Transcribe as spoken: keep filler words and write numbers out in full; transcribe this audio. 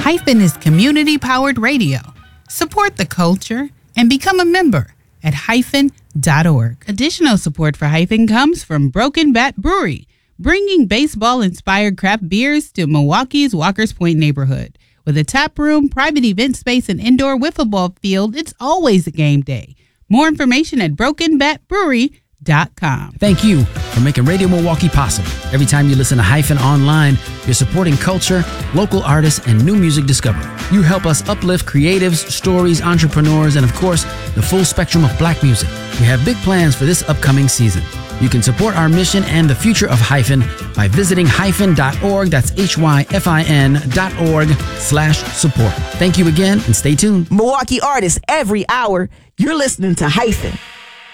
Hyphen is community-powered radio. Support the culture and become a member at hyphen dot org. Additional support for Hyphen comes from Broken Bat Brewery, bringing baseball-inspired craft beers to Milwaukee's Walker's Point neighborhood. With a tap room, private event space, and indoor wiffle ball field, it's always a game day. More information at broken bat brewery dot com. Thank you for making Radio Milwaukee possible. Every time you listen to Hyphen online, you're supporting culture, local artists, and new music discovery. You help us uplift creatives, stories, entrepreneurs, and of course, the full spectrum of black music. We have big plans for this upcoming season. You can support our mission and the future of Hyphen by visiting hyphen dot org. That's H Y F I N dot org slash support. Thank you again and stay tuned. Milwaukee artists every hour. You're listening to Hyphen.